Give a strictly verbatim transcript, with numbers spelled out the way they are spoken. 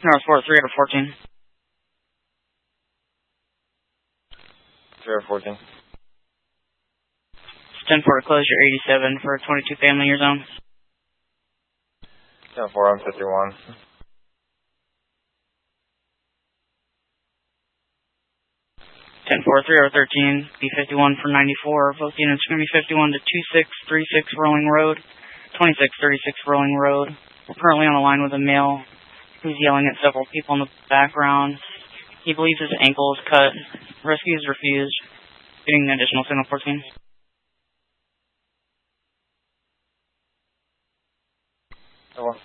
North Fort three out of fourteen. three out of fourteen. ten four to closure eighty-seven for twenty-two family year zone. ten four, I'm fifty-one. ten four, three oh thirteen, B fifty-one for ninety-four. Both units are going to be fifty-one to two six three six Rolling Road, twenty-six thirty-six Rolling Road. We're currently on the line with a male who's yelling at several people in the background. He believes his ankle is cut. Rescue is refused. Getting an additional signal fourteen. Hello.